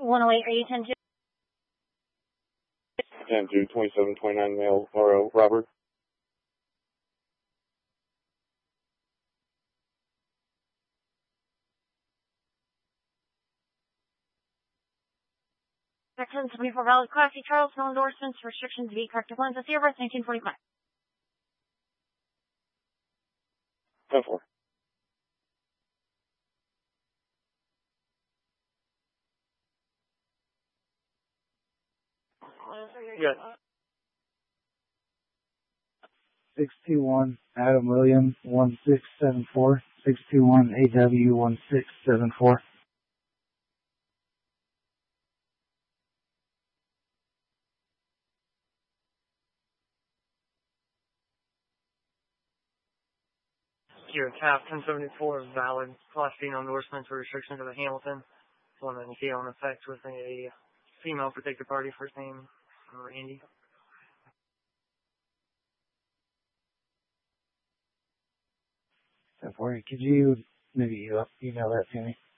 108, are you 10-2? 10-2, 2729 male RO, Robert. Section 74 valid Class C Charles, no endorsements, restrictions, V, corrective lines, that's your birth, 1945. 10-4. Yes. 621 Adam Williams 1674. 621 AW 1674. Your CAP 1074 is valid. Class B no endorsements or restrictions of the Hamilton. One that you see on effect with a female protected party, first name Randy. Could you maybe email that to me?